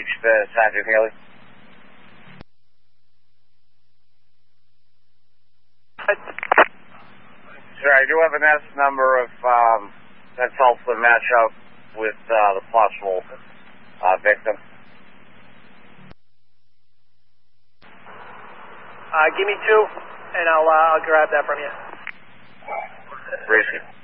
reached Sergeant Haley. Sir, I do have an S number if that's helpful to match up with the possible victim. Give me 2, and I'll grab that from you. Appreciate it.